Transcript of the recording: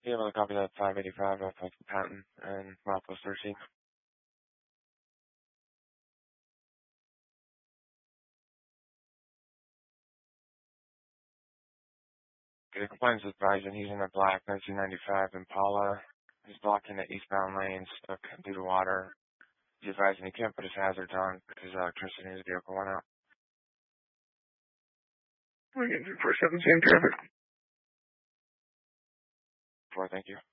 Be able to copy that 585 off of Patton and Rockville 13. The complainant's advising he's in a black 1995 Impala. He's blocking the eastbound lanes stuck due to water. He's advising he can't put his hazards on because electricity in his vehicle went out. We're getting 247, same traffic. 4, thank you.